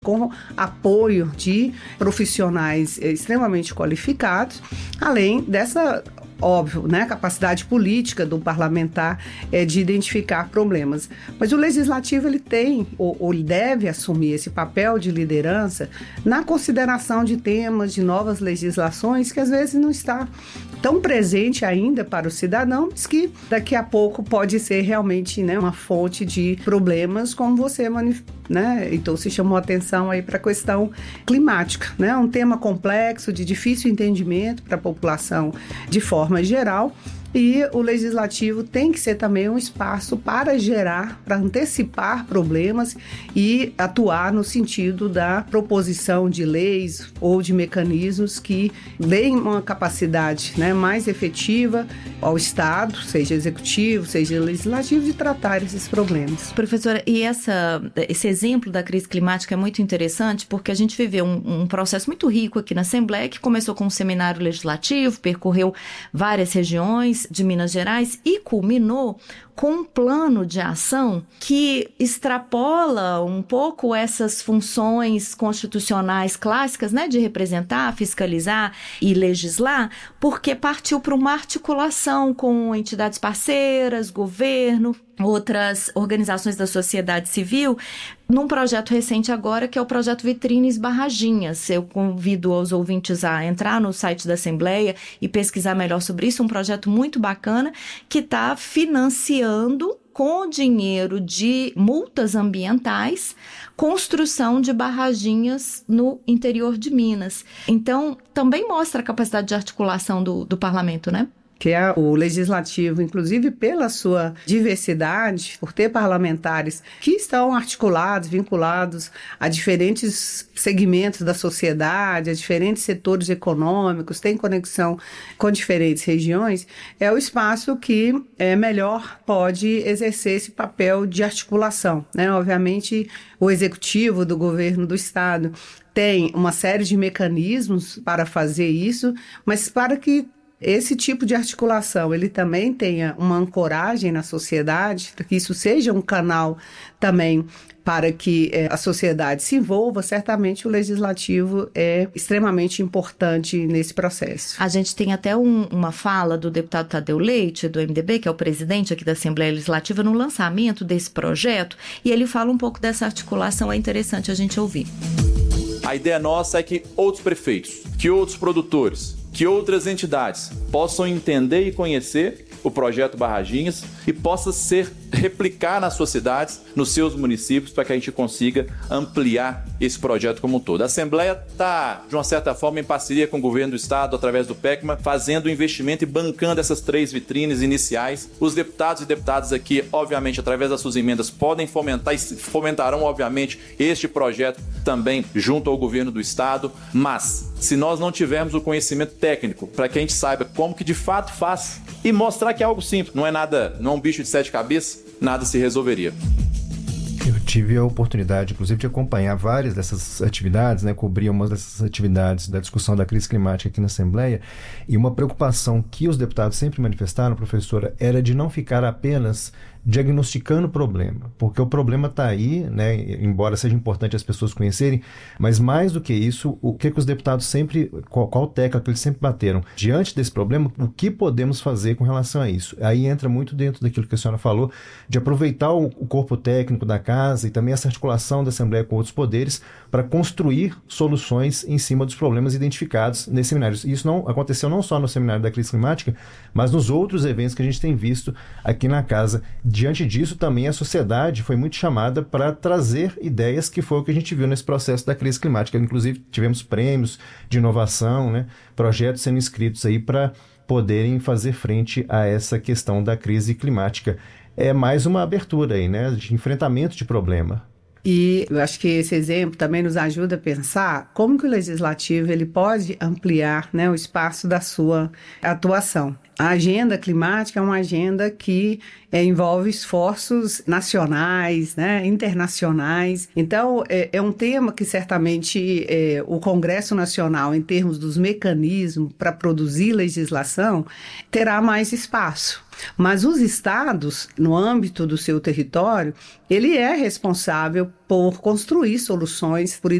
com apoio de profissionais extremamente qualificados, além dessa, óbvio, né, capacidade política do parlamentar de identificar problemas. Mas o legislativo ele tem ou ele deve assumir esse papel de liderança na consideração de temas, de novas legislações que às vezes não está tão presente ainda para o cidadão, mas que daqui a pouco pode ser realmente, né, uma fonte de problemas, como você né? Então se chamou a atenção aí para a questão climática, né? Um tema complexo, de difícil entendimento para a população de forma geral. E o legislativo tem que ser também um espaço para gerar, para antecipar problemas e atuar no sentido da proposição de leis ou de mecanismos que deem uma capacidade, né, mais efetiva ao Estado, seja executivo, seja legislativo, de tratar esses problemas. Professora, e esse exemplo da crise climática é muito interessante porque a gente viveu um processo muito rico aqui na Assembleia, que começou com um seminário legislativo, percorreu várias regiões de Minas Gerais e culminou com um plano de ação que extrapola um pouco essas funções constitucionais clássicas, né, de representar, fiscalizar e legislar, porque partiu para uma articulação com entidades parceiras, governo, outras organizações da sociedade civil, num projeto recente agora, que é o projeto Vitrines Barraginhas. Eu convido os ouvintes a entrar no site da Assembleia e pesquisar melhor sobre isso, um projeto muito bacana que está financiando com dinheiro de multas ambientais, construção de barraginhas no interior de Minas. Então, também mostra a capacidade de articulação do parlamento, né? Que é o legislativo, inclusive pela sua diversidade, por ter parlamentares que estão articulados, vinculados a diferentes segmentos da sociedade, a diferentes setores econômicos, tem conexão com diferentes regiões, é o espaço que melhor pode exercer esse papel de articulação, né? Obviamente, o executivo do governo do Estado tem uma série de mecanismos para fazer isso, mas para que esse tipo de articulação, ele também tenha uma ancoragem na sociedade, para que isso seja um canal também para que a sociedade se envolva, certamente o legislativo é extremamente importante nesse processo. A gente tem até uma fala do deputado Tadeu Leite, do MDB, que é o presidente aqui da Assembleia Legislativa, no lançamento desse projeto, e ele fala um pouco dessa articulação, é interessante a gente ouvir. A ideia nossa é que outros prefeitos, que outros produtores, que outras entidades possam entender e conhecer o projeto Barraginhas e possa replicar nas suas cidades, nos seus municípios, para que a gente consiga ampliar esse projeto como um todo. A Assembleia está, de uma certa forma, em parceria com o governo do Estado, através do PECMA, fazendo o investimento e bancando essas 3 vitrines iniciais. Os deputados e deputadas aqui, obviamente, através das suas emendas, podem fomentar e fomentarão, obviamente, este projeto também junto ao governo do Estado, mas se nós não tivermos o conhecimento técnico para que a gente saiba como que de fato faz e mostrar que é algo simples, não é um bicho de 7 cabeças, nada se resolveria. Eu tive a oportunidade, inclusive, de acompanhar várias dessas atividades, né, cobrir uma dessas atividades da discussão da crise climática aqui na Assembleia, e uma preocupação que os deputados sempre manifestaram, professora, era de não ficar apenas diagnosticando o problema, porque o problema está aí, né, embora seja importante as pessoas conhecerem, mas mais do que isso, o que os deputados sempre, qual tecla que eles sempre bateram? Diante desse problema, o que podemos fazer com relação a isso? Aí entra muito dentro daquilo que a senhora falou, de aproveitar o corpo técnico da casa e também essa articulação da Assembleia com outros poderes para construir soluções em cima dos problemas identificados nesses seminários. E isso não aconteceu não só no seminário da crise climática, mas nos outros eventos que a gente tem visto aqui na casa. Diante disso, também a sociedade foi muito chamada para trazer ideias, que foi o que a gente viu nesse processo da crise climática. Inclusive, tivemos prêmios de inovação, né, projetos sendo inscritos aí para poderem fazer frente a essa questão da crise climática. É mais uma abertura aí, né, de enfrentamento de problema. E eu acho que esse exemplo também nos ajuda a pensar como que o legislativo ele pode ampliar, né, o espaço da sua atuação. A agenda climática é uma agenda que envolve esforços nacionais, né, internacionais. Então, é um tema que certamente o Congresso Nacional, em termos dos mecanismos para produzir legislação, terá mais espaço. Mas os estados, no âmbito do seu território, ele é responsável por construir soluções, por